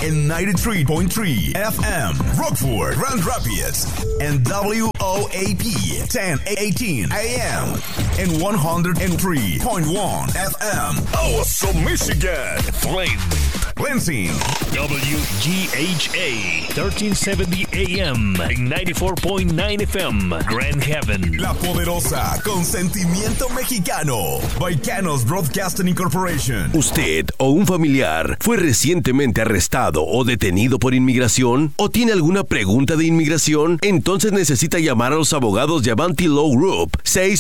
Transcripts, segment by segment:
en 93.3 FM, Rockford, Grand Rapids, and WOAP 1080 AM, and 103.1 FM, Awesome, Michigan, Flint, Lansing, WGHA 1370 AM, and 94.9 FM, Grand Haven, La Poderosa, con sentimiento mexicano, Baicanos Broadcasting Incorporation. ¿Usted o un familiar fue recientemente arrestado o detenido por inmigración? ¿O tiene alguna pregunta de inmigración? Entonces necesita llamar a los abogados de Avanti Law Group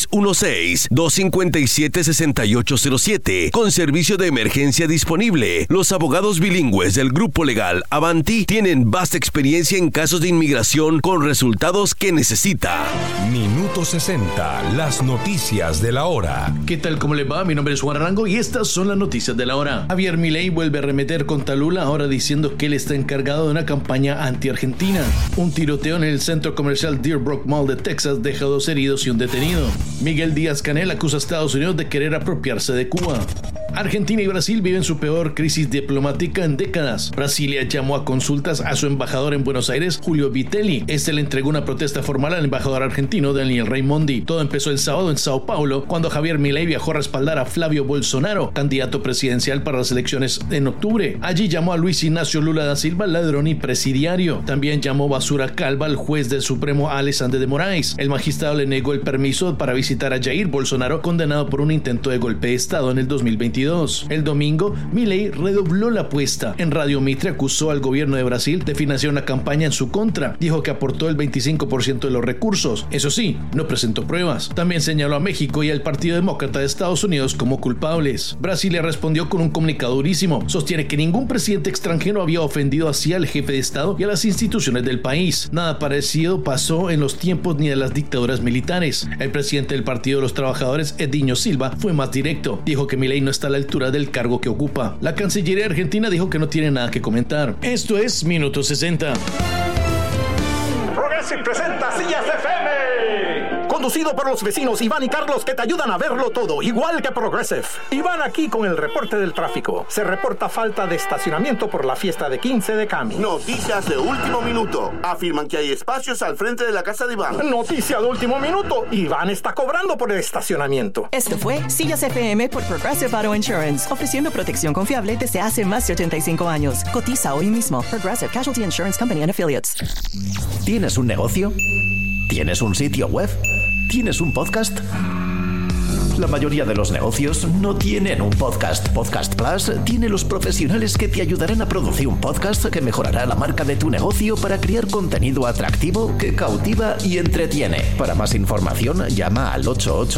616-257-6807 con servicio de emergencia disponible. Los abogados bilingües del grupo legal Avanti tienen vasta experiencia en casos de inmigración con resultados que necesita. Minuto 60, las noticias de la hora. ¿Qué tal? ¿Cómo le va? Mi nombre es Juan Arango y estas son las noticias de la hora. Javier Milei vuelve a arremeter contra Lula, ahora diciendo que él está encargado de una campaña anti-argentina. Un tiroteo en el centro comercial Deerbrook Mall de Texas deja 2 heridos y un detenido. Miguel Díaz-Canel acusa a Estados Unidos de querer apropiarse de Cuba. Argentina y Brasil viven su peor crisis diplomática en décadas. Brasilia llamó a consultas a su embajador en Buenos Aires, Julio Vitelli. Este le entregó una protesta formal al embajador argentino, Daniel Raimondi. Todo empezó el sábado en Sao Paulo, cuando Javier Milei viajó a respaldar a Flavio Bolsonaro, candidato presidencial para las elecciones en octubre. Allí llamó a Luis Ignacio Lula da Silva ladrón y presidiario. También llamó basura calva al juez del Supremo Alexandre de Moraes. El magistrado le negó el permiso para visitar a Jair Bolsonaro, condenado por un intento de golpe de Estado en el 2022. El domingo, Milei redobló la apuesta. En Radio Mitre acusó al gobierno de Brasil de financiar una campaña en su contra. Dijo que aportó el 25% de los recursos. Eso sí, no presentó pruebas. También señaló a México y al Partido Demócrata de Estados Unidos como culpables. Brasil le respondió con un comunicado durísimo. Sostiene que ningún presidente extranjero había ofendido así al jefe de Estado y a las instituciones del país. Nada parecido pasó en los tiempos ni de las dictaduras militares. El presidente del Partido de los Trabajadores, Edinho Silva, fue más directo. Dijo que Milei no está a la altura del cargo que ocupa. La Cancillería argentina dijo que no tiene nada que comentar. Esto es Minuto 60. Progressive presenta Sillas FM. Conducido por los vecinos Iván y Carlos, que te ayudan a verlo todo, igual que Progressive. Iván aquí con el reporte del tráfico. Se reporta falta de estacionamiento por la fiesta de 15 de Cami. Noticias de último minuto. Afirman que hay espacios al frente de la casa de Iván. Noticia de último minuto. Iván está cobrando por el estacionamiento. Esto fue Sillas FM por Progressive Auto Insurance, ofreciendo protección confiable desde hace más de 85 años. Cotiza hoy mismo. Progressive Casualty Insurance Company and Affiliates. ¿Tienes un negocio? ¿Tienes un sitio web? ¿Tienes un podcast? La mayoría de los negocios no tienen un podcast. Podcast Plus tiene los profesionales que te ayudarán a producir un podcast que mejorará la marca de tu negocio para crear contenido atractivo que cautiva y entretiene. Para más información, llama al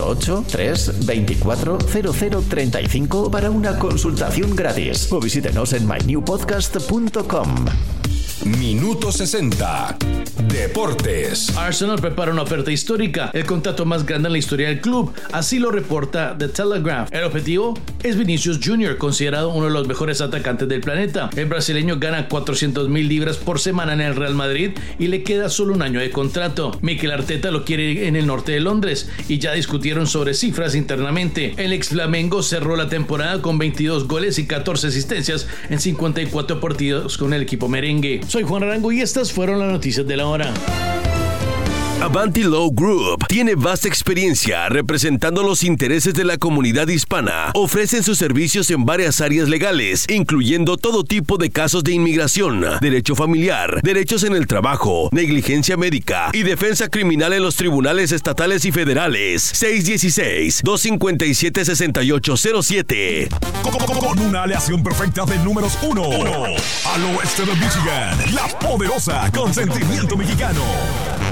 888-324-0035 para una consultación gratis o visítenos en mynewpodcast.com. Minuto 60. Deportes. Arsenal prepara una oferta histórica, el contrato más grande en la historia del club. Así lo reporta The Telegraph. El objetivo es Vinicius Jr., considerado uno de los mejores atacantes del planeta. El brasileño gana 400,000 libras por semana en el Real Madrid y le queda solo un año de contrato. Mikel Arteta lo quiere en el norte de Londres y ya discutieron sobre cifras internamente. El ex Flamengo cerró la temporada con 22 goles y 14 asistencias en 54 partidos con el equipo merengue. Soy Juan Arango y estas fueron las noticias de la hora. Avanti Law Group tiene vasta experiencia representando los intereses de la comunidad hispana. Ofrecen sus servicios en varias áreas legales, incluyendo todo tipo de casos de inmigración, derecho familiar, derechos en el trabajo, negligencia médica y defensa criminal en los tribunales estatales y federales. 616-257-6807. Con una aleación perfecta de números 1 al oeste de Michigan, La Poderosa, con sentimiento mexicano.